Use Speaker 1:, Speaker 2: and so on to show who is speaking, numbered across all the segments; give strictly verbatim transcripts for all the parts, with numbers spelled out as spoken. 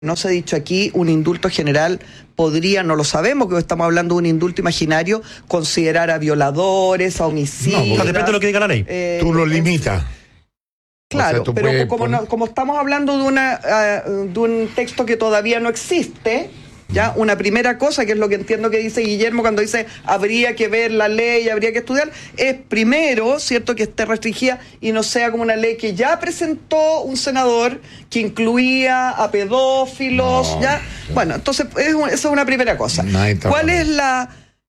Speaker 1: no se ha dicho aquí, un indulto general podría, no lo sabemos, que estamos hablando de un indulto imaginario, considerar a violadores, a homicidas.
Speaker 2: No, depende de lo que diga la ley.
Speaker 1: Eh,
Speaker 3: tú lo limitas.
Speaker 1: Claro,
Speaker 3: o sea,
Speaker 1: pero como,
Speaker 3: poner...
Speaker 1: no, como estamos hablando de, una, uh, de un texto que todavía no existe, ya una primera cosa, que es lo que entiendo que dice Guillermo cuando dice habría que ver la ley, habría que estudiar, es primero, cierto, que esté restringida y no sea como una ley que ya presentó un senador que incluía a pedófilos, no, ya. Sí. Bueno, entonces es un, esa es una primera cosa. ¿Cuál es la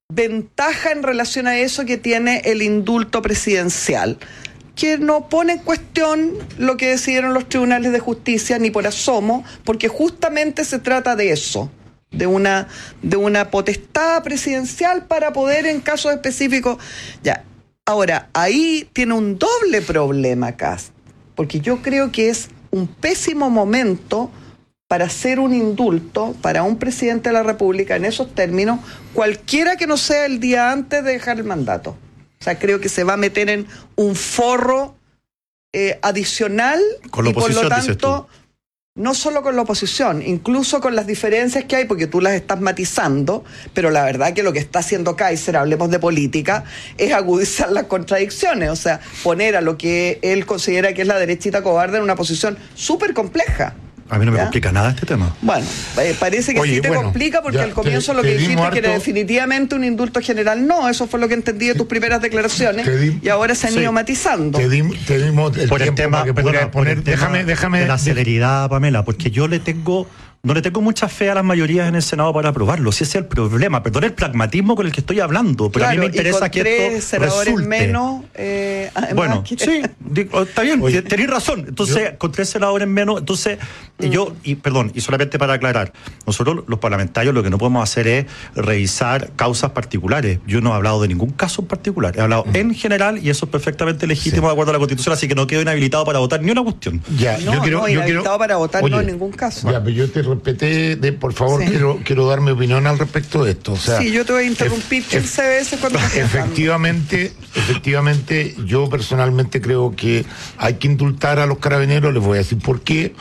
Speaker 1: ventaja en relación a eso que tiene el indulto presidencial? Que no pone en cuestión lo que decidieron los tribunales de justicia ni por asomo, porque justamente se trata de eso, de una, de una potestad presidencial para poder en casos específicos. Ya, ahora, ahí tiene un doble problema, Kast, porque yo creo que es un pésimo momento para hacer un indulto para un presidente de la República en esos términos, cualquiera que no sea el día antes de dejar el mandato. O sea, creo que se va a meter en un forro eh, adicional
Speaker 2: con la
Speaker 1: y por lo
Speaker 2: oposición,
Speaker 1: tanto, no solo con la oposición, incluso con las diferencias que hay, porque tú las estás matizando, pero la verdad que lo que está haciendo Kaiser, hablemos de política, es agudizar las contradicciones, o sea, poner a lo que él considera que es la derechita cobarde en una posición súper compleja.
Speaker 2: A mí no me
Speaker 1: ¿Ya?
Speaker 2: complica nada este tema.
Speaker 1: Bueno, eh, parece que
Speaker 3: Oye,
Speaker 1: sí te
Speaker 3: bueno,
Speaker 1: complica porque
Speaker 3: ya,
Speaker 1: al comienzo
Speaker 3: te,
Speaker 1: lo que
Speaker 3: te
Speaker 1: dijiste
Speaker 3: harto,
Speaker 1: que era definitivamente un indulto general. No, eso fue lo que entendí de tus primeras declaraciones
Speaker 3: di,
Speaker 1: y ahora se han
Speaker 3: sí,
Speaker 1: ido matizando.
Speaker 3: Te, di, te dimos el
Speaker 2: por el
Speaker 3: tiempo
Speaker 2: tema,
Speaker 3: para que
Speaker 2: perdona,
Speaker 3: pudieras
Speaker 2: por
Speaker 3: poner...
Speaker 2: el tema
Speaker 3: déjame, déjame...
Speaker 2: de la celeridad, Pamela, porque yo le tengo... No le tengo mucha fe a las mayorías en el Senado para aprobarlo. Si ese es el problema. Perdón el pragmatismo con el que estoy hablando, pero
Speaker 1: claro,
Speaker 2: a mí me interesa que
Speaker 1: tres
Speaker 2: esto
Speaker 1: senadores
Speaker 2: resulte.
Speaker 1: menos, eh,
Speaker 2: bueno,
Speaker 1: que...
Speaker 2: sí, digo, está bien, Oye, tenéis razón. Entonces, yo, con tres senadores menos, entonces, mm. yo, y perdón, y solamente para aclarar, nosotros los parlamentarios lo que no podemos hacer es revisar causas particulares. Yo no he hablado de ningún caso en particular, he hablado mm. en general y eso es perfectamente legítimo sí. de acuerdo a la Constitución, así que no quedo inhabilitado para votar ni una cuestión.
Speaker 3: Ya,
Speaker 1: no,
Speaker 3: yo quiero,
Speaker 1: no,
Speaker 3: yo
Speaker 1: inhabilitado
Speaker 3: quiero,
Speaker 1: para votar
Speaker 3: oye,
Speaker 1: no en ningún caso.
Speaker 3: Ya, pero yo te respeté de por favor, sí. quiero, quiero dar mi opinión al respecto de esto. O sea,
Speaker 1: sí, yo te voy a interrumpir quince veces cuando
Speaker 3: efectivamente, efectivamente, yo personalmente creo que hay que indultar a los carabineros, les voy a decir por qué.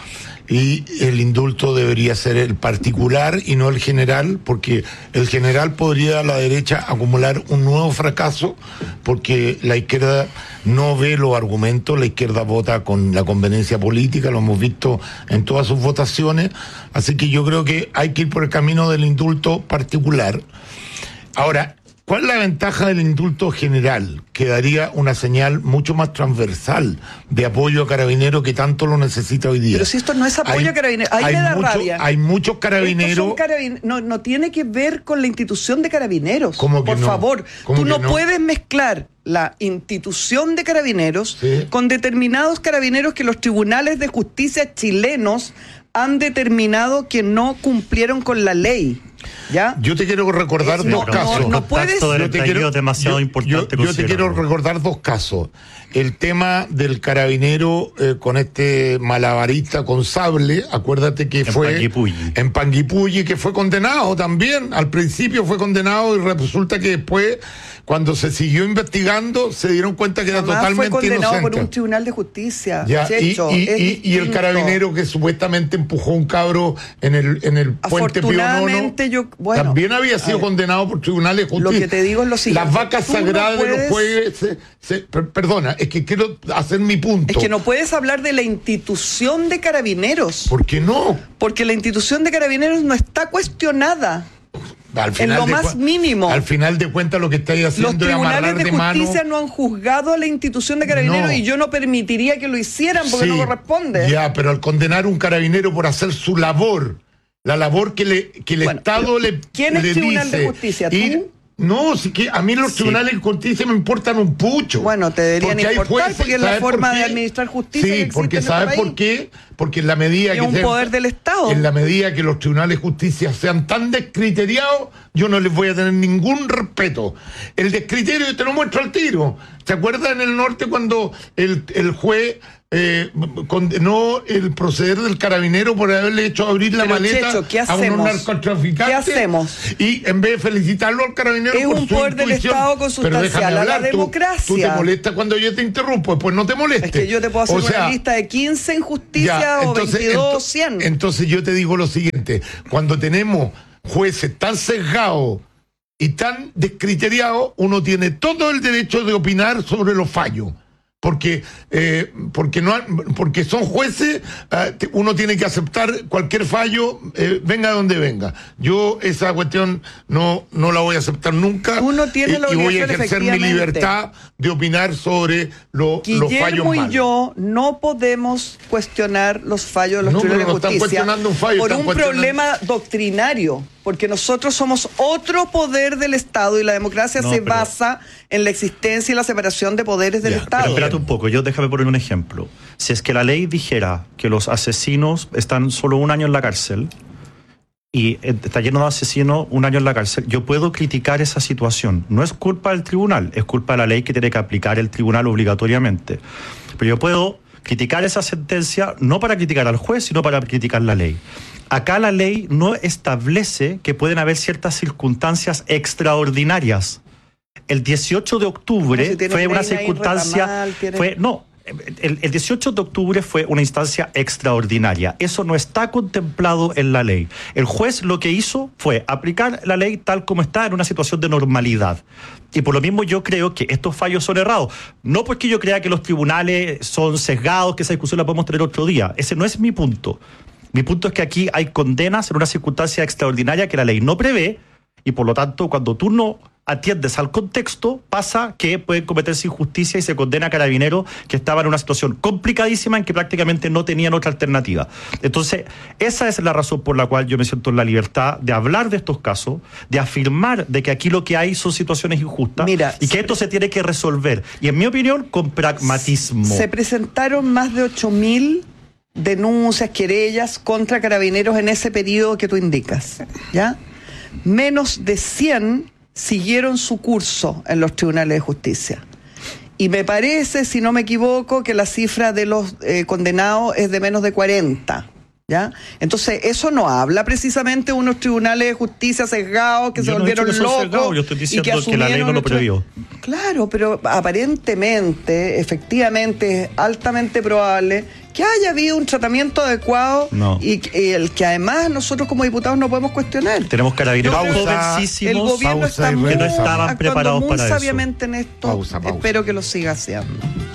Speaker 3: Y el indulto debería ser el particular y no el general, porque el general podría a la derecha acumular un nuevo fracaso, porque la izquierda no ve los argumentos, la izquierda vota con la conveniencia política, lo hemos visto en todas sus votaciones, así que yo creo que hay que ir por el camino del indulto particular. Ahora, ¿cuál es la ventaja del indulto general? Que daría una señal mucho más transversal de apoyo a Carabineros que tanto lo necesita hoy día.
Speaker 1: Pero si esto no es apoyo hay, a Carabineros, ahí
Speaker 3: hay
Speaker 1: me da
Speaker 3: mucho,
Speaker 1: rabia.
Speaker 3: Hay muchos Carabineros...
Speaker 1: carabine no, no tiene que ver con la institución de Carabineros.
Speaker 3: ¿Cómo que
Speaker 1: Por
Speaker 3: no?
Speaker 1: favor,
Speaker 3: ¿Cómo
Speaker 1: tú no,
Speaker 3: no
Speaker 1: puedes mezclar la institución de Carabineros ¿Sí? con determinados carabineros que los tribunales de justicia chilenos han determinado que no cumplieron con la ley. ¿Ya?
Speaker 3: Yo te quiero recordar
Speaker 1: es,
Speaker 3: dos
Speaker 1: no,
Speaker 3: casos.
Speaker 1: No, no puedes.
Speaker 2: Yo te quiero, demasiado
Speaker 3: yo,
Speaker 2: importante
Speaker 3: yo, yo te quiero recordar dos casos. El tema del carabinero eh, con este malabarista con sable, acuérdate que
Speaker 2: en
Speaker 3: fue
Speaker 2: Panguipulli.
Speaker 3: en Panguipulli, que fue condenado también. Al principio fue condenado y resulta que después, cuando se siguió investigando, se dieron cuenta que era
Speaker 1: Además
Speaker 3: totalmente
Speaker 1: fue condenado
Speaker 3: inocente.
Speaker 1: por un tribunal de justicia.
Speaker 3: Ya,
Speaker 1: Checho,
Speaker 3: y, y, y, y el carabinero que supuestamente empujó un cabro en el en el puente Pío Nono,
Speaker 1: yo, bueno,
Speaker 3: también había sido condenado por tribunales de justicia.
Speaker 1: Lo que te digo es lo siguiente.
Speaker 3: Las vacas sagradas no puedes... de los jueces... Se, se, per, perdona, es que quiero hacer mi punto.
Speaker 1: Es que no puedes hablar de la institución de Carabineros.
Speaker 3: ¿Por qué no?
Speaker 1: Porque la institución de Carabineros no está cuestionada.
Speaker 3: Al final
Speaker 1: en lo
Speaker 3: de
Speaker 1: más
Speaker 3: cu-
Speaker 1: mínimo.
Speaker 3: Al final de cuentas lo que estáis haciendo
Speaker 1: Los tribunales
Speaker 3: es amarrar
Speaker 1: de
Speaker 3: de
Speaker 1: justicia
Speaker 3: mano...
Speaker 1: no han juzgado a la institución de Carabineros
Speaker 3: No.
Speaker 1: y yo no permitiría que lo hicieran porque
Speaker 3: Sí,
Speaker 1: no corresponde.
Speaker 3: Ya, pero al condenar a un carabinero por hacer su labor, la labor que, le, que el
Speaker 1: Bueno,
Speaker 3: Estado le
Speaker 1: ¿quién es
Speaker 3: le
Speaker 1: tribunal
Speaker 3: dice,
Speaker 1: de justicia? ¿Tú?
Speaker 3: ir- No, sí que a mí los
Speaker 2: Sí.
Speaker 3: tribunales de justicia me importan un pucho.
Speaker 1: Bueno, te deberían
Speaker 3: Porque hay
Speaker 1: importar
Speaker 3: jueces,
Speaker 1: porque es la
Speaker 3: ¿sabes por
Speaker 1: forma de
Speaker 3: qué?
Speaker 1: administrar justicia que
Speaker 3: Sí,
Speaker 1: existe
Speaker 3: porque
Speaker 1: en este
Speaker 3: ¿sabes
Speaker 1: país.
Speaker 3: por qué? Porque en la medida
Speaker 1: Es
Speaker 3: que
Speaker 1: un
Speaker 3: sean-
Speaker 1: poder del Estado.
Speaker 3: En la medida que los tribunales de justicia sean tan descriteriados, yo no les voy a tener ningún respeto. El descriterio te lo muestro al tiro. ¿Se acuerdan en el norte cuando el, el juez eh, condenó el proceder del carabinero por haberle hecho abrir la
Speaker 1: Pero,
Speaker 3: maleta
Speaker 1: Checho, ¿qué
Speaker 3: a
Speaker 1: hacemos?
Speaker 3: unos narcotraficantes.
Speaker 1: ¿Qué hacemos?
Speaker 3: Y en vez de felicitarlo al carabinero
Speaker 1: Es
Speaker 3: por
Speaker 1: un
Speaker 3: su
Speaker 1: poder del
Speaker 3: intuición,
Speaker 1: Estado
Speaker 3: pero
Speaker 1: consustancial
Speaker 3: déjame
Speaker 1: a la
Speaker 3: hablar, tú-
Speaker 1: democracia.
Speaker 3: Tú te molestas cuando yo te interrumpo, pues no te molestes.
Speaker 1: Es que yo te puedo hacer
Speaker 3: O sea,
Speaker 1: una lista de quince injusticias
Speaker 3: ya,
Speaker 1: o veintidós,
Speaker 3: ento-
Speaker 1: cien.
Speaker 3: Entonces yo te digo lo siguiente, cuando tenemos jueces tan sesgados y tan descriteriados, uno tiene todo el derecho de opinar sobre los fallos. Porque eh, porque no porque son jueces, eh, uno tiene que aceptar cualquier fallo, eh, venga de donde venga. Yo esa cuestión no no la voy a aceptar nunca.
Speaker 1: Uno tiene la
Speaker 3: y, y voy a
Speaker 1: obligación,
Speaker 3: ejercer mi
Speaker 1: efectivamente.
Speaker 3: libertad de opinar sobre lo, los fallos
Speaker 1: Guillermo y
Speaker 3: malos.
Speaker 1: yo no podemos cuestionar los fallos de los
Speaker 3: No, pero
Speaker 1: tribunales de
Speaker 3: no están
Speaker 1: justicia
Speaker 3: cuestionando un fallo,
Speaker 1: por
Speaker 3: están
Speaker 1: un
Speaker 3: cuestionando-
Speaker 1: problema doctrinario, porque nosotros somos otro poder del Estado y la democracia
Speaker 2: No,
Speaker 1: se
Speaker 2: pero-
Speaker 1: basa en la existencia y la separación de poderes del
Speaker 3: Ya,
Speaker 1: Estado.
Speaker 2: Pero espérate un poco, yo déjame poner un ejemplo. Si es que la ley dijera que los asesinos están solo un año en la cárcel y eh, está lleno de asesinos un año en la cárcel, yo puedo criticar esa situación. No es culpa del tribunal, es culpa de la ley que tiene que aplicar el tribunal obligatoriamente. Pero yo puedo criticar esa sentencia no para criticar al juez, sino para criticar la ley. Acá la ley no establece que pueden haber ciertas circunstancias extraordinarias. El dieciocho de octubre
Speaker 1: No, si tiene
Speaker 2: fue una
Speaker 1: Reina ahí,
Speaker 2: circunstancia,
Speaker 1: Retamal, tiene-
Speaker 2: fue no, el, el dieciocho de octubre fue una instancia extraordinaria. Eso no está contemplado en la ley. El juez lo que hizo fue aplicar la ley tal como está en una situación de normalidad. Y por lo mismo yo creo que estos fallos son errados. No porque yo crea que los tribunales son sesgados, que esa discusión la podemos tener otro día. Ese no es mi punto. Mi punto es que aquí hay condenas en una circunstancia extraordinaria que la ley no prevé y por lo tanto cuando tú no atiendes al contexto, pasa que pueden cometerse injusticia y se condena a carabineros que estaban en una situación complicadísima en que prácticamente no tenían otra alternativa. Entonces, esa es la razón por la cual yo me siento en la libertad de hablar de estos casos, de afirmar de que aquí lo que hay son situaciones injustas.
Speaker 1: Mira,
Speaker 2: y que esto se tiene que resolver. Y en mi opinión, con pragmatismo.
Speaker 1: Se presentaron más de ocho mil denuncias, querellas contra carabineros en ese periodo que tú indicas, ¿ya? Menos de cien siguieron su curso en los tribunales de justicia. Y me parece, si no me equivoco, que la cifra de los eh, condenados es de menos de cuarenta. ¿Ya? Entonces, eso no habla precisamente de unos tribunales de justicia sesgados que
Speaker 2: Yo
Speaker 1: se
Speaker 2: no he
Speaker 1: volvieron
Speaker 2: dicho que son
Speaker 1: locos.
Speaker 2: sesgados, yo estoy
Speaker 1: y
Speaker 2: diciendo que la ley
Speaker 1: asumieron
Speaker 2: no lo
Speaker 1: nuestro-
Speaker 2: previó.
Speaker 1: Claro, pero aparentemente, efectivamente, es altamente probable que haya habido un tratamiento adecuado
Speaker 2: No.
Speaker 1: y, y el que además nosotros como diputados no podemos cuestionar.
Speaker 2: Tenemos carabineros
Speaker 3: Pausa.
Speaker 1: El
Speaker 2: jovencísimos
Speaker 1: gobierno
Speaker 3: pausa
Speaker 1: está
Speaker 3: y
Speaker 1: muy,
Speaker 2: que no estaban
Speaker 1: actuando
Speaker 2: preparados
Speaker 1: muy
Speaker 2: para eso.
Speaker 1: sabiamente en esto.
Speaker 3: Pausa, pausa.
Speaker 1: Espero que lo siga haciendo.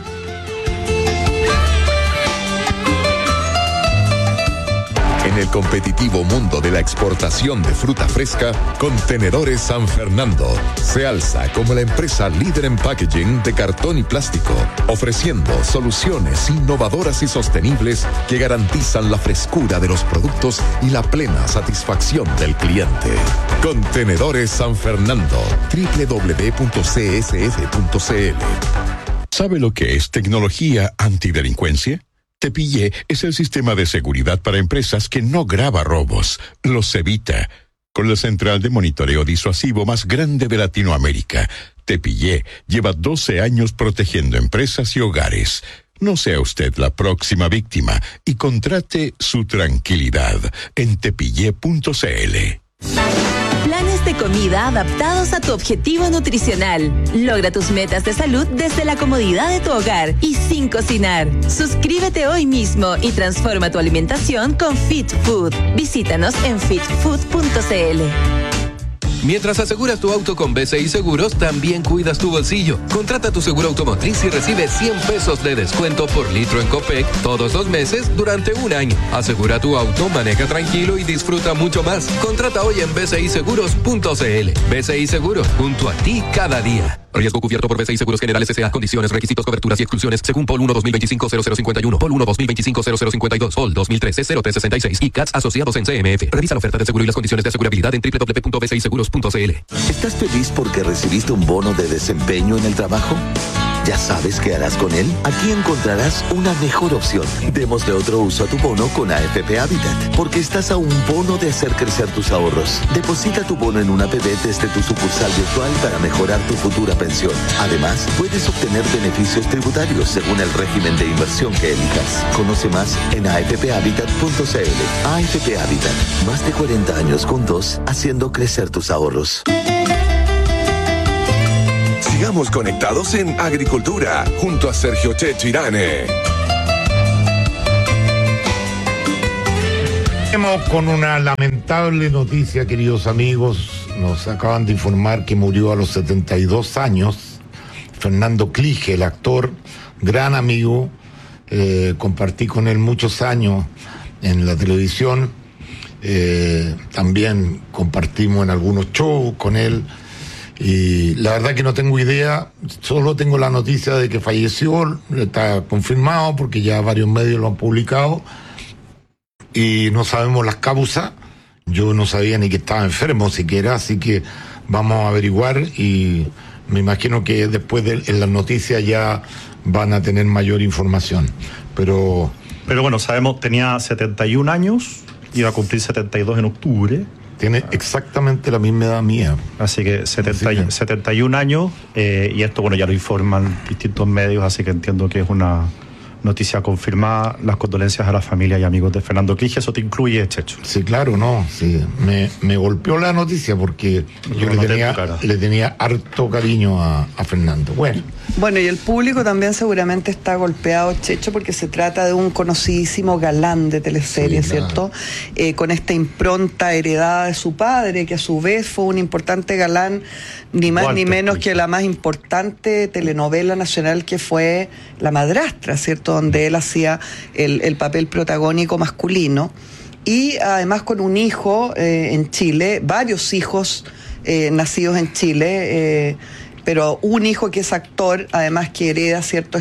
Speaker 4: En el competitivo mundo de la exportación de fruta fresca, Contenedores San Fernando se alza como la empresa líder en packaging de cartón y plástico, ofreciendo soluciones innovadoras y sostenibles que garantizan la frescura de los productos y la plena satisfacción del cliente. Contenedores San Fernando, doble u doble u doble u punto c s f punto c l.
Speaker 5: ¿Sabe lo que es tecnología antidelincuencia? Tepillé es el sistema de seguridad para empresas que no graba robos, los evita. Con la central de monitoreo disuasivo más grande de Latinoamérica, Tepillé lleva doce años protegiendo empresas y hogares. No sea usted la próxima víctima y contrate su tranquilidad en tepillé punto c l.
Speaker 6: Planes de comida adaptados a tu objetivo nutricional. Logra tus metas de salud desde la comodidad de tu hogar y sin cocinar. Suscríbete hoy mismo y transforma tu alimentación con Fit Food. Visítanos en fit food punto c l.
Speaker 7: Mientras aseguras tu auto con B C I Seguros, también cuidas tu bolsillo. Contrata tu seguro automotriz y recibe cien pesos de descuento por litro en Copec todos los meses durante un año. Asegura tu auto, maneja tranquilo y disfruta mucho más. Contrata hoy en b c i seguros punto c l. B C I Seguros, junto a ti cada día. Riesgo cubierto por B C I Seguros Generales S A. Condiciones, requisitos, coberturas y exclusiones según P O L uno dos mil veinticinco cero cero cincuenta y uno, P O L uno dos mil veinticinco cero cero cincuenta y dos, P O L dos mil trece cero tres sesenta y seis y C A T S asociados en C M F. Revisa la oferta de seguro y las condiciones de asegurabilidad en doble u doble u doble u punto b c i seguros punto c l.
Speaker 8: ¿Estás feliz porque recibiste un bono de desempeño en el trabajo? ¿Ya sabes qué harás con él? Aquí encontrarás una mejor opción. Démosle otro uso a tu bono con A F P Habitat, porque estás a un bono de hacer crecer tus ahorros. Deposita tu bono en una A P P desde tu sucursal virtual para mejorar tu futura pensión. Además, puedes obtener beneficios tributarios según el régimen de inversión que elijas. Conoce más en a f p habitat punto c l. A F P Habitat, más de cuarenta años juntos, haciendo crecer tus ahorros.
Speaker 4: Sigamos conectados en Agricultura, junto a Sergio Checho Irane.
Speaker 3: Seguimos con una lamentable noticia, queridos amigos. Nos acaban de informar que murió a los setenta y dos años Fernando Clige, el actor, gran amigo. Eh, compartí con él muchos años en la televisión. Eh, también compartimos en algunos shows con él. Y la verdad que no tengo idea, solo tengo la noticia de que falleció, está confirmado porque ya varios medios lo han publicado y no sabemos las causas. Yo no sabía ni que estaba enfermo siquiera, así que vamos a averiguar y me imagino que después de en las noticias ya van a tener mayor información. Pero,
Speaker 2: Pero bueno, sabemos, tenía setenta y un años, iba a cumplir setenta y dos en octubre.
Speaker 3: Tiene exactamente la misma edad mía.
Speaker 2: Así que setenta, así que... setenta y un años, eh, y esto, bueno, ya lo informan distintos medios, así que entiendo que es una noticia confirmada. Las condolencias a la familia y amigos de Fernando Clige. ¿Eso te incluye, Checho?
Speaker 3: Sí, claro, no. Sí. Me, me golpeó la noticia porque no, yo no le, tenía, le tenía harto cariño a, a Fernando. Bueno.
Speaker 1: Bueno, y el público también seguramente está golpeado, Checho, porque se trata de un conocidísimo galán de teleserie, sí, ¿cierto? Eh, con esta impronta heredada de su padre, que a su vez fue un importante galán, ni más Walter, ni menos que la más importante telenovela nacional, que fue La Madrastra, ¿cierto? Donde él hacía el, el papel protagónico masculino. Y además con un hijo eh, en Chile, varios hijos eh, nacidos en Chile, eh, pero un hijo que es actor, además que hereda, ¿cierto?,